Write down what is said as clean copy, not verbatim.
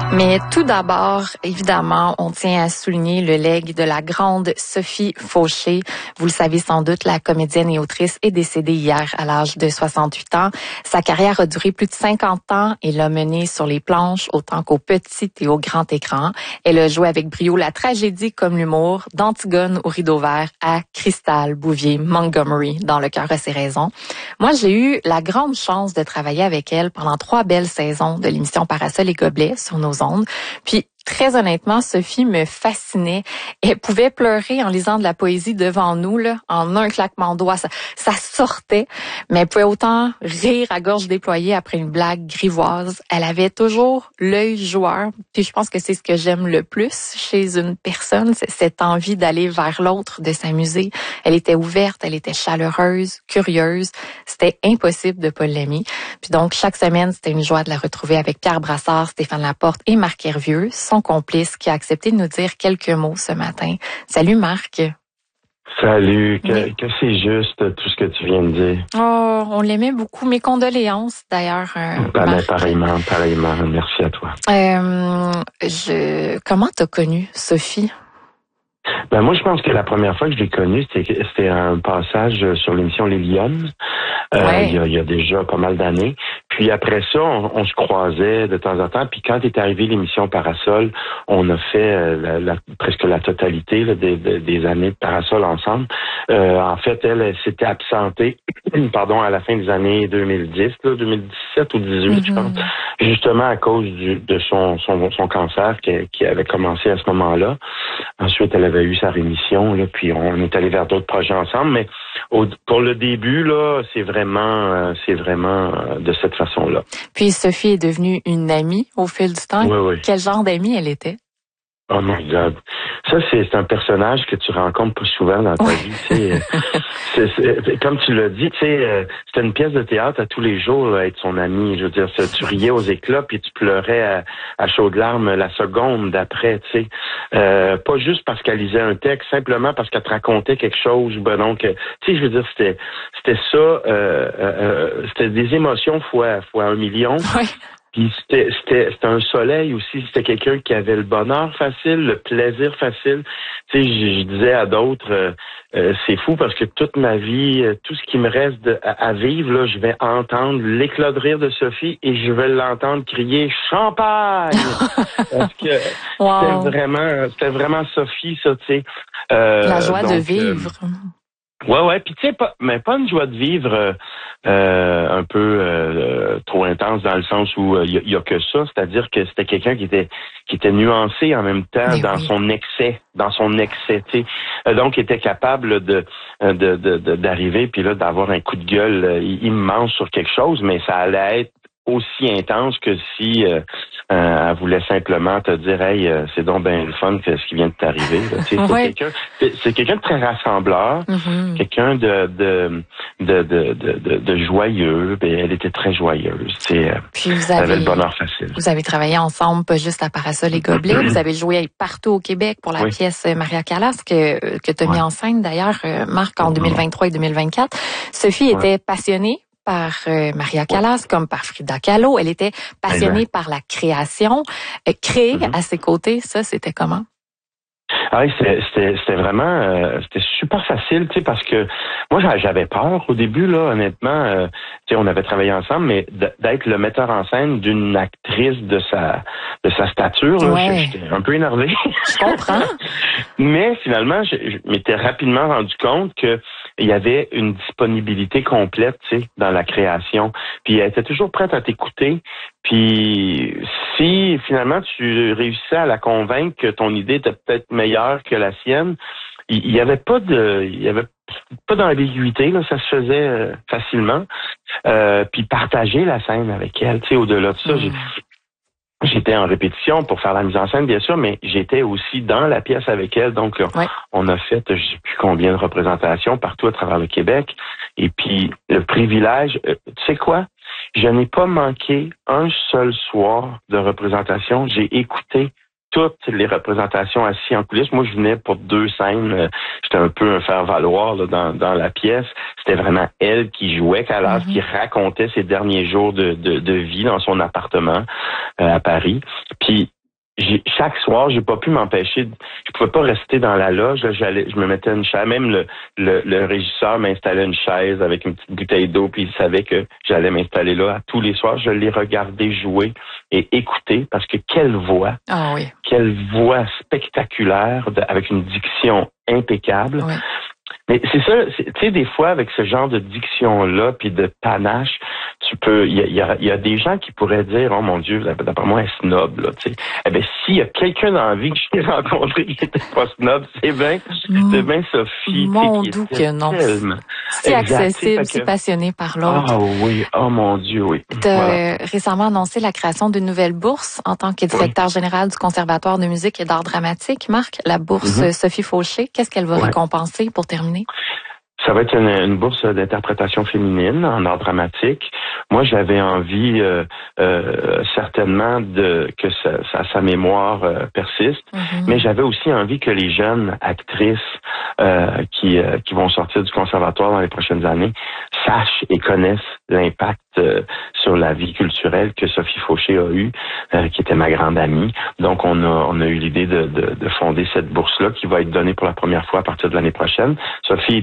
Mais tout d'abord, évidemment, on tient à souligner le legs de la grande Sophie Fauché. Vous le savez sans doute, la comédienne et autrice est décédée hier à l'âge de 68 ans. Sa carrière a duré plus de 50 ans et l'a menée sur les planches autant qu'au petit et au grand écran. Elle a joué avec brio la tragédie comme l'humour, d'Antigone au rideau vert à Cristal, Bouvier, Montgomery, dans Le cœur a ses raisons. Moi, j'ai eu la grande chance de travailler avec elle pendant 3 belles saisons de l'émission Parasol et Gobelets sur nos ondes. Puis, très honnêtement, Sophie me fascinait. Elle pouvait pleurer en lisant de la poésie devant nous, là, en un claquement de doigts. Ça sortait, mais elle pouvait autant rire à gorge déployée après une blague grivoise. Elle avait toujours l'œil joueur. Puis je pense que c'est ce que j'aime le plus chez une personne, c'est cette envie d'aller vers l'autre, de s'amuser. Elle était ouverte, elle était chaleureuse, curieuse. C'était impossible de pas l'aimer. Puis donc, chaque semaine, c'était une joie de la retrouver avec Pierre Brassard, Stéphane Laporte et Marc Hervieux, son complice, qui a accepté de nous dire quelques mots ce matin. Salut Marc. Salut, que c'est juste tout ce que tu viens de dire. Oh, on l'aimait beaucoup. Mes condoléances d'ailleurs. Pareillement, merci à toi. Comment t'as connu Sophie? Ben moi, je pense que la première fois que je l'ai connue, c'était un passage sur l'émission Les Lyonnes. Ouais. Il y a déjà pas mal d'années. Puis après ça, on se croisait de temps en temps. Puis quand est arrivée l'émission Parasol, on a fait presque la totalité là, des années de Parasol ensemble. En fait, elle s'était absentée à la fin des années 2010, là, 2017 ou 2018, je pense, justement à cause de son cancer qui avait commencé à ce moment-là. Ensuite, elle avait eu sa rémission, là, puis on est allé vers d'autres projets ensemble. Mais pour le début, là, c'est vraiment de cette façon-là. Puis Sophie est devenue une amie au fil du temps. Oui. Quel genre d'amie elle était? Oh my God. Ça, c'est un personnage que tu rencontres pas souvent dans ta vie. C'est comme tu l'as dit, c'était une pièce de théâtre à tous les jours, là, être son ami. Je veux dire, tu riais aux éclats puis tu pleurais à chaudes larmes la seconde d'après, tu sais. Pas juste parce qu'elle lisait un texte, simplement parce qu'elle te racontait quelque chose. Ben donc, tu sais, je veux dire, c'était ça. C'était des émotions fois 1 million. Oui. Puis c'était un soleil aussi, c'était quelqu'un qui avait le bonheur facile, le plaisir facile. Tu sais, je disais à d'autres, c'est fou parce que toute ma vie, tout ce qui me reste à vivre, là, je vais entendre l'éclat de rire de Sophie et je vais l'entendre crier champagne. Parce que c'était vraiment Sophie, ça, tu sais. La joie de vivre. Ouais, puis tu sais, pas une joie de vivre un peu trop intense dans le sens où il y a que ça, c'est-à-dire que c'était quelqu'un qui était nuancé en même temps son excès, tu sais. Donc il était capable d'arriver puis là d'avoir un coup de gueule immense sur quelque chose, mais ça allait être aussi intense que si elle voulait simplement te dire hey, c'est donc bien le fun que ce qui vient de t'arriver. C'est quelqu'un de très rassembleur, quelqu'un de joyeux, ben elle était très joyeuse, puis elle avait le bonheur facile. Vous avez travaillé ensemble pas juste à Parasol et Gobelets, vous avez joué partout au Québec pour la pièce Maria Callas que tu as mis en scène d'ailleurs Marc en 2023 et 2024. Sophie était passionnée par Maria Callas, comme par Frida Kahlo. Elle était passionnée par la création. Créer à ses côtés, ça, c'était comment? Ah oui, c'était vraiment c'était super facile, tu sais, parce que moi j'avais peur au début là, honnêtement, tu sais, on avait travaillé ensemble, mais d'être le metteur en scène d'une actrice de sa stature, là, j'étais un peu énervé. Je comprends. Mais finalement, je m'étais rapidement rendu compte que il y avait une disponibilité complète, tu sais, dans la création. Puis elle était toujours prête à t'écouter. Puis si finalement tu réussissais à la convaincre que ton idée était peut-être meilleure que la sienne, il y avait pas d'ambiguïté, là, ça se faisait facilement. Puis partager la scène avec elle, tu sais, au-delà de ça, j'étais en répétition pour faire la mise en scène, bien sûr, mais j'étais aussi dans la pièce avec elle. Donc, on a fait, je sais plus combien de représentations partout à travers le Québec. Et puis, le privilège, tu sais quoi? Je n'ai pas manqué un seul soir de représentation. J'ai écouté toutes les représentations assis en coulisses. Moi, je venais pour 2 scènes. J'étais un peu un faire-valoir là, dans la pièce. C'était vraiment elle qui jouait, Callas, qui racontait ses derniers jours de vie dans son appartement à Paris. Puis chaque soir, j'ai pas pu m'empêcher. Je pouvais pas rester dans la loge. Là, je me mettais une chaise. Même le régisseur m'installait une chaise avec une petite bouteille d'eau, puis il savait que j'allais m'installer là tous les soirs. Je les regardais jouer et écouter parce que quelle voix spectaculaire avec une diction impeccable. Oui. Mais c'est ça, tu sais, des fois, avec ce genre de diction-là, puis de panache, il y a des gens qui pourraient dire, oh mon Dieu, d'après moi, elle est snob, là, tu sais. Eh bien, s'il y a quelqu'un dans la vie que j'ai rencontré qui était pas snob, c'est bien Sophie. Mon doux que non. Si accessible, si passionné par l'autre. Ah oui, oh mon Dieu, oui. Tu as récemment annoncé la création d'une nouvelle bourse en tant que directeur général du Conservatoire de musique et d'art dramatique. Marc, la bourse Sophie Fauché, qu'est-ce qu'elle va récompenser pour terminer? Ça va être une bourse d'interprétation féminine en art dramatique. Moi, j'avais envie certainement que sa mémoire persiste, mais j'avais aussi envie que les jeunes actrices qui vont sortir du conservatoire dans les prochaines années sachent et connaissent l'impact sur la vie culturelle que Sophie Fauché a eu, qui était ma grande amie. Donc, on a eu l'idée de fonder cette bourse-là qui va être donnée pour la première fois à partir de l'année prochaine. Sophie